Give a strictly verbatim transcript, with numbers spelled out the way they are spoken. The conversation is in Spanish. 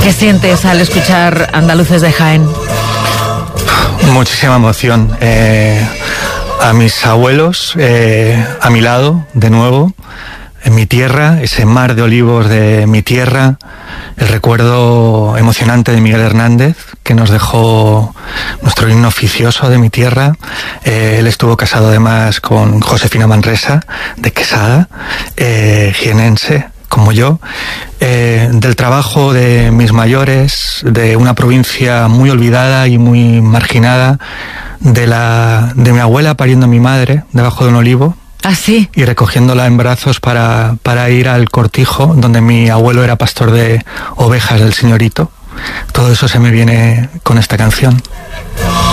¿Qué sientes al escuchar Andaluces de Jaén? Muchísima emoción. Eh, a mis abuelos, eh, a mi lado, de nuevo, en mi tierra, ese mar de olivos de mi tierra, el recuerdo emocionante de Miguel Hernández, que nos dejó nuestro himno oficioso de mi tierra. Eh, él estuvo casado además con Josefina Manresa, de Quesada, eh, jienense, como yo, eh, del trabajo de mis mayores, de una provincia muy olvidada y muy marginada, de la de mi abuela pariendo a mi madre debajo de un olivo. ¿Ah, sí? Y recogiéndola en brazos para, para ir al cortijo, donde mi abuelo era pastor de ovejas del señorito. Todo eso se me viene con esta canción.